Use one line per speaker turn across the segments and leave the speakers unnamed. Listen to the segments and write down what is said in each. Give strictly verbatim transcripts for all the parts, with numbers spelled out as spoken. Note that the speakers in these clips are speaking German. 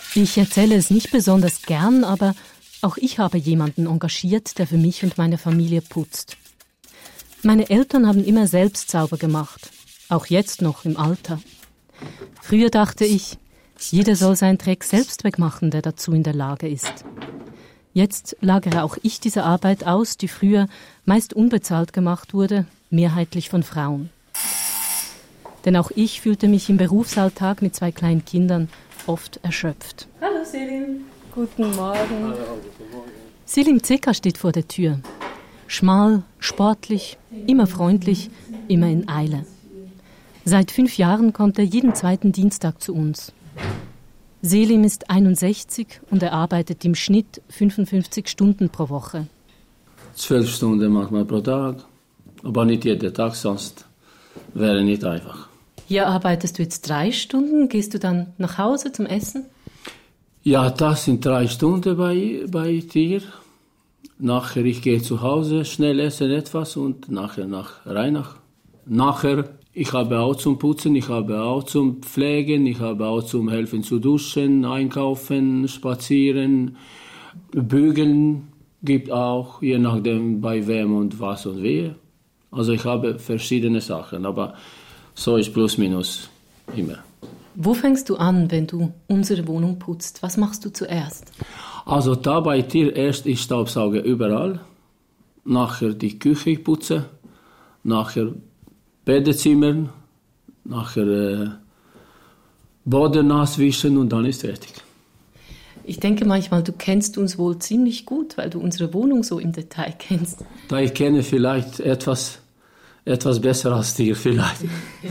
Ich erzähle es nicht besonders gern, aber auch ich habe jemanden engagiert, der für mich und meine Familie putzt. Meine Eltern haben immer selbst sauber gemacht, auch jetzt noch im Alter. Früher dachte ich, jeder soll seinen Dreck selbst wegmachen, der dazu in der Lage ist. Jetzt lagere auch ich diese Arbeit aus, die früher meist unbezahlt gemacht wurde, mehrheitlich von Frauen. Denn auch ich fühlte mich im Berufsalltag mit zwei kleinen Kindern oft erschöpft.
Hallo Selim. Guten Morgen.
Selim Zeka steht vor der Tür. Schmal, sportlich, immer freundlich, immer in Eile. Seit fünf Jahren kommt er jeden zweiten Dienstag zu uns. Selim ist einundsechzig und er arbeitet im Schnitt fünfundfünfzig Stunden pro Woche.
Zwölf Stunden manchmal pro Tag, aber nicht jeden Tag, sonst wäre nicht einfach.
Hier arbeitest du jetzt drei Stunden, gehst du dann nach Hause zum Essen?
Ja, das sind drei Stunden bei, bei dir. Nachher ich gehe zu Hause, schnell essen etwas und nachher nach Rheinach. Nachher, ich habe auch zum Putzen, ich habe auch zum Pflegen, ich habe auch zum Helfen zu duschen, einkaufen, spazieren, bügeln gibt auch, je nachdem bei wem und was und wie. Also ich habe verschiedene Sachen, aber so ist plus minus immer.
Wo fängst du an, wenn du unsere Wohnung putzt? Was machst du zuerst?
Also da bei dir erst ich staubsauge überall, nachher die Küche putze, nachher Badezimmer, nachher äh, Boden nass wischen und dann ist fertig.
Ich denke manchmal, du kennst uns wohl ziemlich gut, weil du unsere Wohnung so im Detail kennst.
Da ich kenne vielleicht etwas, etwas besser als dir vielleicht.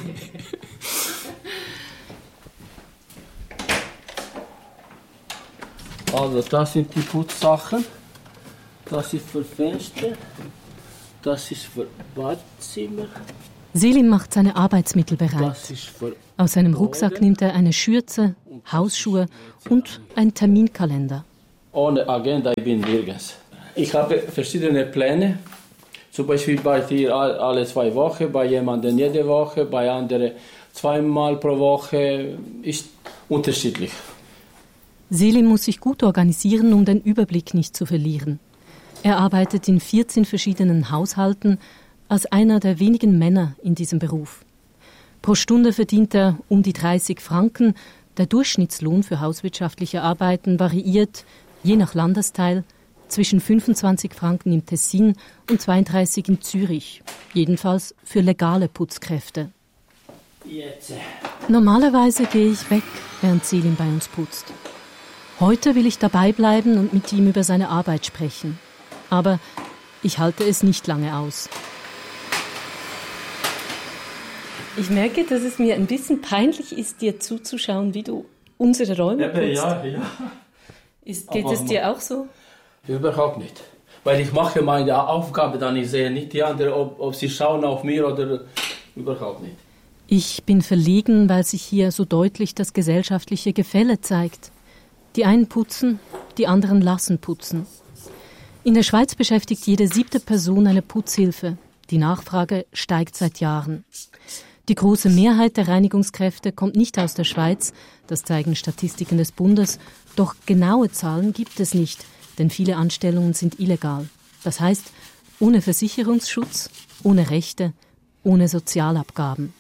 Also das sind die Putzsachen, das ist für Fenster, das ist für Badezimmer.
Selim macht seine Arbeitsmittel bereit. Aus seinem Rucksack nimmt er eine Schürze, Hausschuhe und einen Terminkalender.
Ohne Agenda, ich bin nirgends. Ich habe verschiedene Pläne, zum Beispiel bei dir alle zwei Wochen, bei jemandem jede Woche, bei anderen zweimal pro Woche, ist unterschiedlich.
Selim muss sich gut organisieren, um den Überblick nicht zu verlieren. Er arbeitet in vierzehn verschiedenen Haushalten als einer der wenigen Männer in diesem Beruf. Pro Stunde verdient er um die dreißig Franken. Der Durchschnittslohn für hauswirtschaftliche Arbeiten variiert, je nach Landesteil, zwischen fünfundzwanzig Franken im Tessin und zweiunddreißig in Zürich. Jedenfalls für legale Putzkräfte.
Jetzt.
Normalerweise gehe ich weg, während Selim bei uns putzt. Heute will ich dabei bleiben und mit ihm über seine Arbeit sprechen. Aber ich halte es nicht lange aus. Ich merke, dass es mir ein bisschen peinlich ist, dir zuzuschauen, wie du unsere Räume putzt.
Ja, ja.
Ist, geht es dir auch so?
Überhaupt nicht. Weil ich mache meine Aufgabe dann, ich sehe nicht die anderen, ob, ob sie schauen auf mir oder überhaupt nicht.
Ich bin verlegen, weil sich hier so deutlich das gesellschaftliche Gefälle zeigt. Die einen putzen, die anderen lassen putzen. In der Schweiz beschäftigt jede siebte Person eine Putzhilfe. Die Nachfrage steigt seit Jahren. Die große Mehrheit der Reinigungskräfte kommt nicht aus der Schweiz, das zeigen Statistiken des Bundes, doch genaue Zahlen gibt es nicht, denn viele Anstellungen sind illegal. Das heißt, ohne Versicherungsschutz, ohne Rechte, ohne Sozialabgaben.